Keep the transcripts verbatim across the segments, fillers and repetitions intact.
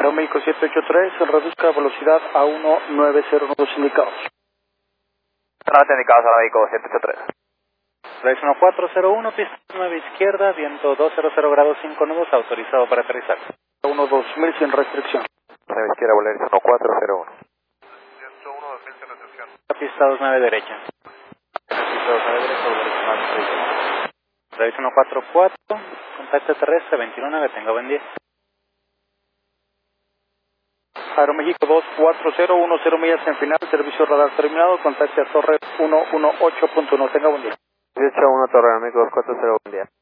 Aeroméxico siete ocho tres, reduzca velocidad a uno nueve cero nudos indicados. Solamente indicados, Aeroméxico siete ocho tres. Dirección cuatro cero uno, pista nueve izquierda, viento doscientos grados cinco nudos, autorizado para aterrizar. uno dos mil sin restricción. nueve izquierda, Volaris uno cuatro cero uno. uno dos mil sin restricción. Pista dos nueve derecha. Pista dos nueve derecha, Volaris uno cuatro. Dirección cuatro cuatro, contacto terrestre veintiuno, que tenga buen día. Aeroméxico dos cuatro cero uno cero millas en final, servicio radar terminado, contacte a Torre uno uno ocho punto uno, tenga buen día. dieciocho uno, Torre Aeroméxico dos cuatro cero, buen día.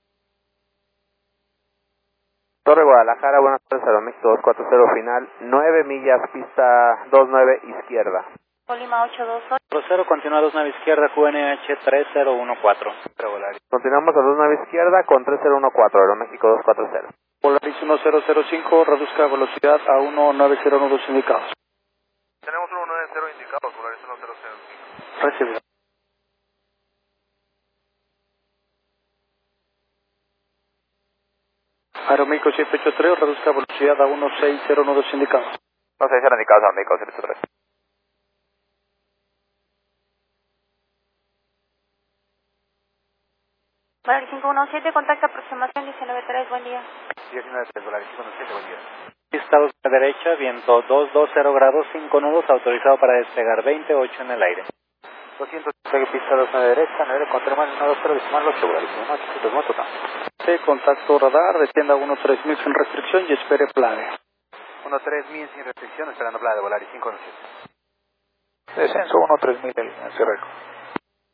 Torre Guadalajara, buenas tardes, Aeroméxico dos cuatro cero, final, nueve millas, pista dos nueve izquierda. Colima ocho dos ocho. cuatro cero, continúa dos nueve izquierda, Q N H tres cero uno cuatro. Continuamos a dos nueve izquierda con tres cero uno cuatro, Aeroméxico dos cuatro cero. Volaris uno cero cero cinco, reduzca velocidad a uno nueve cero nudos indicados. Tenemos uno nueve cero indicados, Volaris uno cero cero cinco. Recibido. Aeroméxico siete ocho tres, reduzca velocidad a uno seis cero nudos indicados. No sé si eran indicados, Aeroméxico siete ocho tres. Volaris cinco uno siete, contacto aproximación diecinueve tres, buen día. diecinueve tres, Volaris cinco uno siete, buen día. Pista dos a la derecha, viento doscientos veinte grados cinco nudos, autorizado para despegar veintiocho en el aire. doscientos, pista dos a la derecha, nueve, confirmar uno dos cero, decimal ocho, Volaris uno ocho, dos moto, Sí, contacto radar, descienda uno tres mil sin restricción y espere plane. uno tres mil sin restricción, esperando playa de Volaris cinco uno siete. Descenso uno tres mil, el línea Cerreco.